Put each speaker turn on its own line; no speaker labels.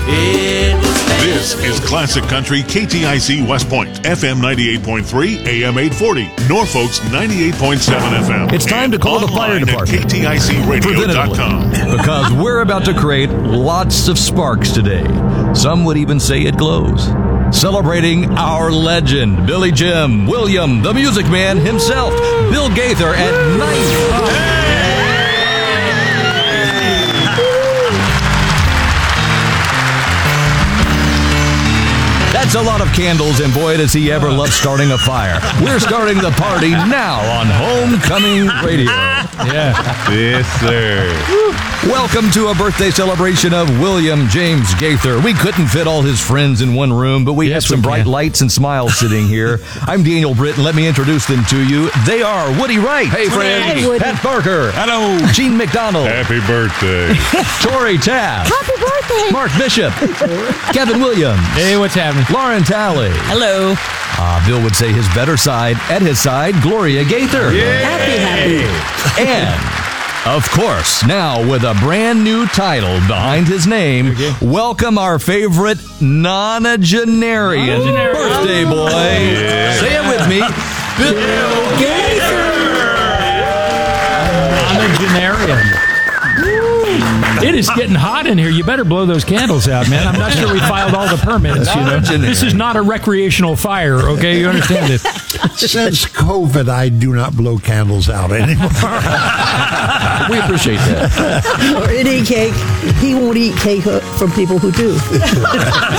This is Classic Country KTIC West Point, FM 98.3, AM 840, Norfolk's 98.7 FM.
It's time to call the fire department.
KTICradio.com.
Because we're about to create lots of sparks today. Some would even say it glows. Celebrating our legend, Billy Jim William, the Music Man himself, Bill Gaither at 90. That's a lot of candles, and boy, does he ever love starting a fire. We're starting the party now on Homecoming Radio.
Yeah.
Yes, sir.
Welcome to a birthday celebration of William James Gaither. We couldn't fit all his friends in one room, but we have some bright lights and smiles sitting here. I'm Daniel Britton. Let me introduce them to you. They are Woody Wright. Hey, friends.
Hey, Woody.
Pat Barker.
Hello.
Gene McDonald.
Happy birthday.
Tori Taft.
Happy birthday.
Mark Bishop. Kevin Williams.
Hey, what's happening?
Lauren Talley.
Hello.
Bill would say his better side. At his side, Gloria Gaither.
Happy.
And, of course, now with a brand new title behind his name, welcome our favorite nonagenarian birthday boy.
Yeah.
Say it with me. Bill Gaither.
Nonagenarian. It is getting hot in here. You better blow those candles out, man. I'm not sure we filed all the permits, you know. This is not a recreational fire, okay? You understand this?
Since COVID, I do not blow candles out anymore.
We appreciate that.
Or any cake. He won't eat cake from people who do.